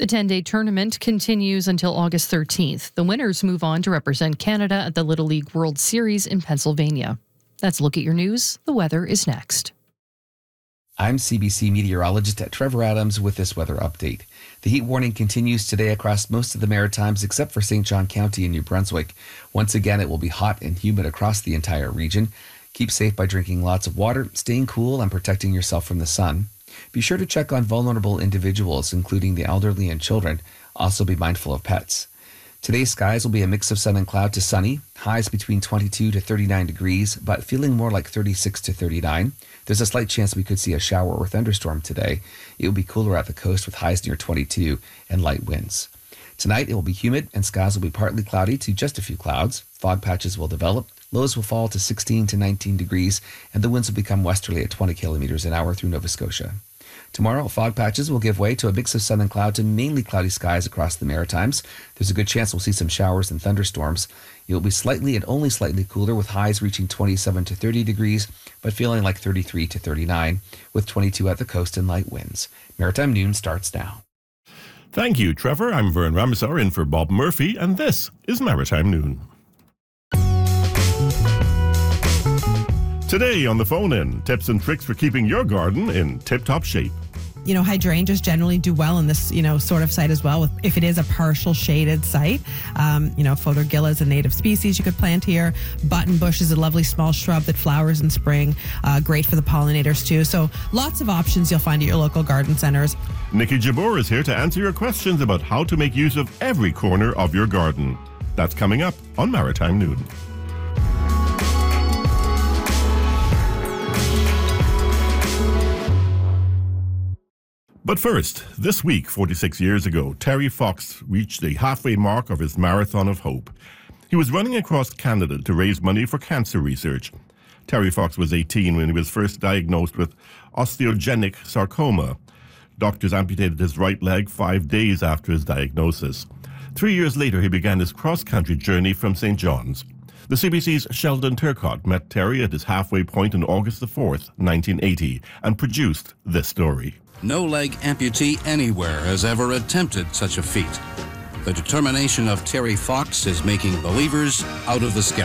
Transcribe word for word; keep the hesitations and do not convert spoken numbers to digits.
The ten-day tournament continues until August thirteenth. The winners move on to represent Canada at the Little League World Series in Pennsylvania. That's a look at your news. The weather is next. I'm C B C meteorologist Trevor Adams with this weather update. The heat warning continues today across most of the Maritimes except for Saint John County in New Brunswick. Once again, it will be hot and humid across the entire region. Keep safe by drinking lots of water, staying cool, and protecting yourself from the sun. Be sure to check on vulnerable individuals, including the elderly and children. Also be mindful of pets. Today's skies will be a mix of sun and cloud to sunny, highs between twenty-two to thirty-nine degrees, but feeling more like thirty-six to thirty-nine. There's a slight chance we could see a shower or thunderstorm today. It will be cooler at the coast with highs near twenty-two and light winds. Tonight it will be humid and skies will be partly cloudy to just a few clouds. Fog patches will develop. Lows will fall to sixteen to nineteen degrees, and the winds will become westerly at twenty kilometers an hour through Nova Scotia. Tomorrow, fog patches will give way to a mix of sun and cloud to mainly cloudy skies across the Maritimes. There's a good chance we'll see some showers and thunderstorms. It will be slightly and only slightly cooler with highs reaching twenty-seven to thirty degrees, but feeling like thirty-three to thirty-nine, with twenty-two at the coast and light winds. Maritime Noon starts now. Thank you, Trevor. I'm Vern Ramsar in for Bob Murphy, and this is Maritime Noon. Today on the phone-in, tips and tricks for keeping your garden in tip-top shape. You know, hydrangeas generally do well in this, you know, sort of site as well. With, if it is a partial shaded site, um, you know, Fothergilla is a native species you could plant here. Buttonbush is a lovely small shrub that flowers in spring. Uh, great for the pollinators too. So lots of options you'll find at your local garden centers. Nikki Jabor is here to answer your questions about how to make use of every corner of your garden. That's coming up on Maritime Noon. But first, this week, forty-six years ago, Terry Fox reached the halfway mark of his Marathon of Hope. He was running across Canada to raise money for cancer research. Terry Fox was eighteen when he was first diagnosed with osteogenic sarcoma. Doctors amputated his right leg five days after his diagnosis. Three years later, he began his cross-country journey from Saint John's. The C B C's Sheldon Turcott met Terry at his halfway point on August the fourth, nineteen eighty, and produced this story. No leg amputee anywhere has ever attempted such a feat. The determination of Terry Fox is making believers out of the skeptics.